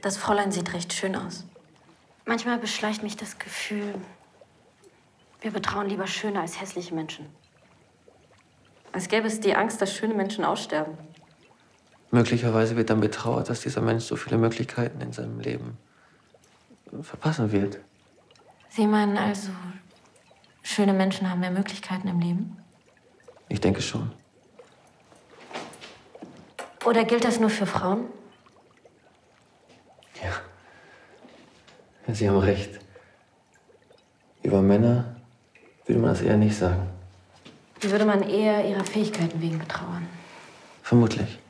Das Fräulein sieht recht schön aus. Manchmal beschleicht mich das Gefühl, wir betrauen lieber schöne als hässliche Menschen. Als gäbe es die Angst, dass schöne Menschen aussterben. Möglicherweise wird dann betrauert, dass dieser Mensch so viele Möglichkeiten in seinem Leben verpassen wird. Sie meinen also, schöne Menschen haben mehr Möglichkeiten im Leben? Ich denke schon. Oder gilt das nur für Frauen? Ja, Sie haben recht. Über Männer würde man das eher nicht sagen. Die würde man eher ihrer Fähigkeiten wegen betrauern. Vermutlich.